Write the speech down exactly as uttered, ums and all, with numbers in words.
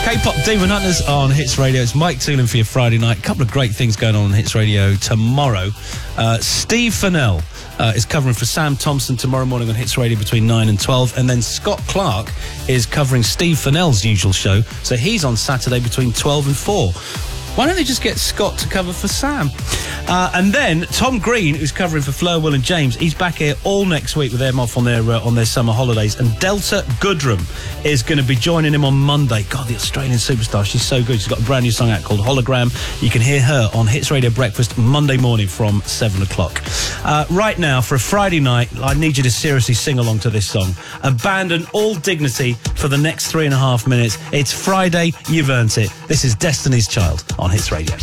K-pop Demon Hunters on Hits Radio. It's Mike Toolan for your Friday night. A couple of great things going on on Hits Radio tomorrow. Uh, Steve Fennell uh, is covering for Sam Thompson tomorrow morning on Hits Radio between nine and twelve. And then Scott Clark is covering Steve Fennell's usual show. So he's on Saturday between twelve and four. Why don't they just get Scott to cover for Sam? Uh, and then Tom Green, who's covering for Fleur, Will and James, he's back here all next week with them off on their uh, on their summer holidays. And Delta Goodrem is going to be joining him on Monday. God, the Australian superstar, she's so good. She's got a brand new song out called Hologram. You can hear her on Hits Radio Breakfast Monday morning from seven o'clock. Uh, right now, for a Friday night, I need you to seriously sing along to this song. Abandon all dignity for the next three and a half minutes. It's Friday, you've earned it. This is Destiny's Child on Hits Radio.